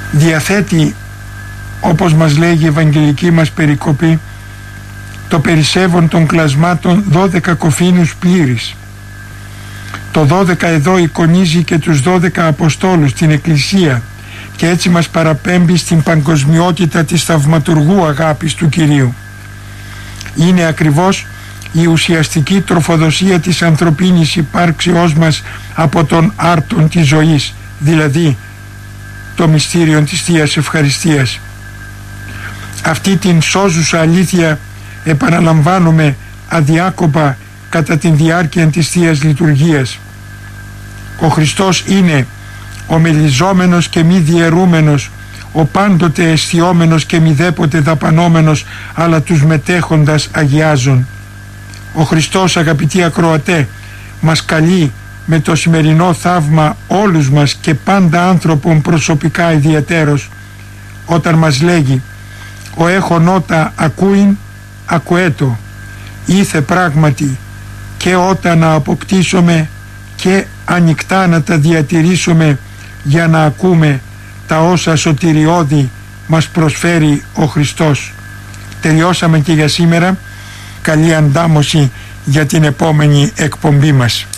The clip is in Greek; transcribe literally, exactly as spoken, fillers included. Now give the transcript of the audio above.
διαθέτει, όπως μας λέγει η Ευαγγελική μας περικοπή, το περισσεύον των κλασμάτων δώδεκα κοφίνους πλήρης. Το δώδεκα εδώ εικονίζει και τους δώδεκα Αποστόλους, την Εκκλησία, και έτσι μας παραπέμπει στην παγκοσμιότητα της θαυματουργού αγάπης του Κυρίου. Είναι ακριβώς η ουσιαστική τροφοδοσία της ανθρωπίνης υπάρξεώς μας από τον άρτον της ζωής, δηλαδή το μυστήριο της Θείας Ευχαριστίας. Αυτή την σώζουσα αλήθεια επαναλαμβάνουμε αδιάκοπα κατά την διάρκεια της Θείας Λειτουργίας. Ο Χριστός είναι ο μελιζόμενος και μη διαιρούμενος, ο πάντοτε αισθιόμενος και μηδέποτε δαπανόμενος, αλλά τους μετέχοντας αγιάζων. Ο Χριστός, αγαπητοί ακροατέ, μας καλεί με το σημερινό θαύμα όλους μας και πάντα άνθρωπον προσωπικά ιδιαιτέρως, όταν μας λέγει «Ο έχων ότα ακούειν, ακουέτο, ήθε πράγματι και όταν να αποκτήσουμε και ανοιχτά να τα διατηρήσουμε για να ακούμε τα όσα σωτηριώδη μας προσφέρει ο Χριστός». Τελειώσαμε και για σήμερα. Καλή αντάμωση για την επόμενη εκπομπή μας.